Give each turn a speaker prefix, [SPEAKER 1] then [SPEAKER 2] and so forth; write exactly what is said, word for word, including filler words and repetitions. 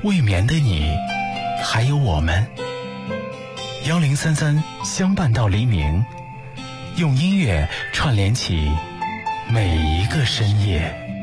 [SPEAKER 1] 未眠的你，还有我们。幺零三三相伴到黎明，用音乐串联起每一个深夜。